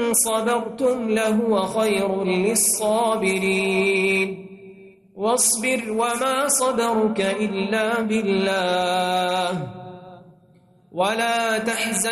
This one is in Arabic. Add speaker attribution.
Speaker 1: صبرتم لهو خير للصابرين واصبر وما صبرك إلا بالله ولا تحزن